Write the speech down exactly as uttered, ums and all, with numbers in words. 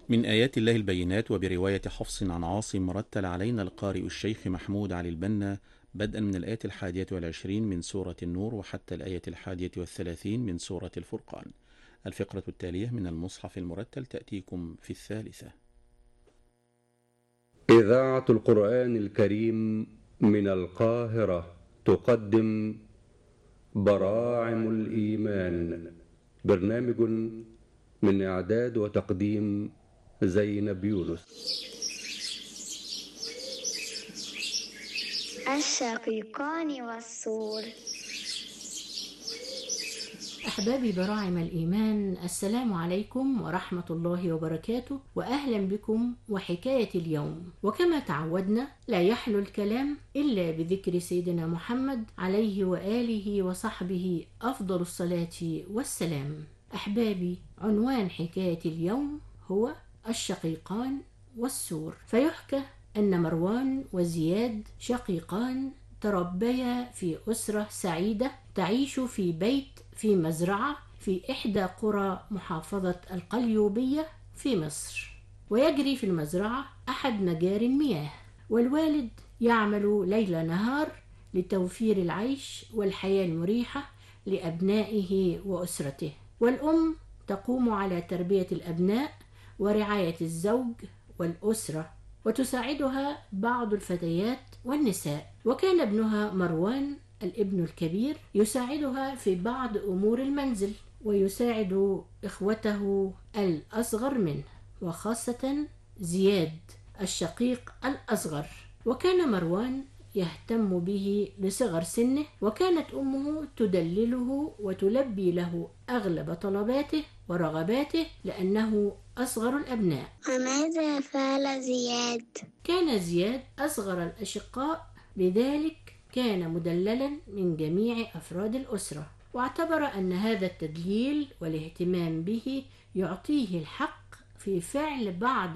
من آيات الله البينات، وبرواية حفص عن عاصم رتل علينا القارئ الشيخ محمود علي البنا بدءا من الآية الحادية والعشرين من سورة النور وحتى الآية الحادية والثلاثين من سورة الفرقان. الفقرة التالية من المصحف المرتل تأتيكم في الثالثة. إذاعة القرآن الكريم من القاهرة تقدم براعم الإيمان، برنامج من إعداد وتقديم زينب يونس. الشقيقان والصور. أحبابي براعم الإيمان، السلام عليكم ورحمة الله وبركاته، وأهلا بكم وحكاية اليوم. وكما تعودنا لا يحلو الكلام إلا بذكر سيدنا محمد عليه وآله وصحبه أفضل الصلاة والسلام. أحبابي، عنوان حكاية اليوم هو الشقيقان والسور. فيحكى أن مروان وزياد شقيقان تربيا في أسرة سعيدة تعيش في بيت في مزرعة في إحدى قرى محافظة القليوبية في مصر. ويجري في المزرعة أحد مجاري المياه، والوالد يعمل ليل نهار لتوفير العيش والحياة المريحة لأبنائه وأسرته، والأم تقوم على تربية الأبناء ورعاية الزوج والأسرة، وتساعدها بعض الفتيات والنساء. وكان ابنها مروان الابن الكبير يساعدها في بعض أمور المنزل، ويساعد إخوته الأصغر منه، وخاصة زياد الشقيق الأصغر. وكان مروان يهتم به لصغر سنه، وكانت أمه تدلله وتلبي له أغلب طلباته ورغباته لأنه أصغر الأبناء. وماذا فعل زياد؟ كان زياد أصغر الأشقاء، لذلك كان مدللا من جميع أفراد الأسرة، واعتبر أن هذا التدليل والاهتمام به يعطيه الحق في فعل بعض